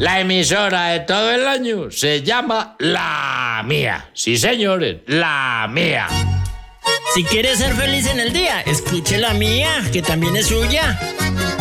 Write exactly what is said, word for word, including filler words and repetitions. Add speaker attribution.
Speaker 1: La emisora de todo el año se llama La Mía. Sí, señores, La Mía.
Speaker 2: Si quieres ser feliz en el día, escuche La Mía, que también es suya.